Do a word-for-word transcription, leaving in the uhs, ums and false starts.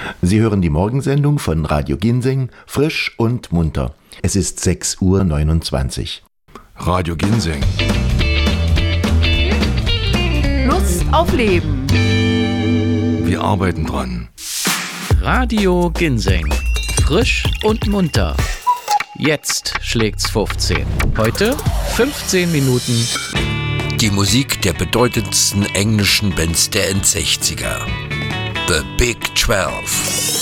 Sie hören die Morgensendung von Radio Ginseng, frisch und munter. Es ist sechs Uhr neunundzwanzig. Radio Ginseng. Lust auf Leben. Wir arbeiten dran. Radio Ginseng. Frisch und munter. Jetzt schlägt's fünfzehn. Heute fünfzehn Minuten. Die Musik der bedeutendsten englischen Bands der Endsechziger. The Big Twelve.